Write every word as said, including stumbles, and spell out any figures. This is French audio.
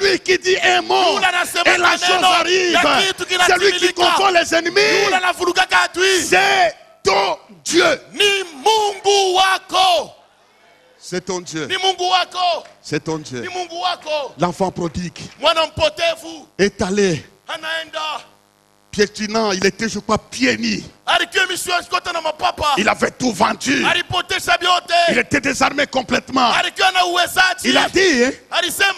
Celui qui dit un mot et la chose arrive. Celui qui confond les ennemis, c'est ton Dieu. Ni Mungu wako. C'est ton Dieu. Ni Mungu wako. C'est ton Dieu. Ni Mungu wako. L'enfant prodigue Mwana mpotevu est allé anaenda. piétinant, il était, je crois, pieds nus. Il avait tout vendu. Il était désarmé complètement. Il a dit, hein,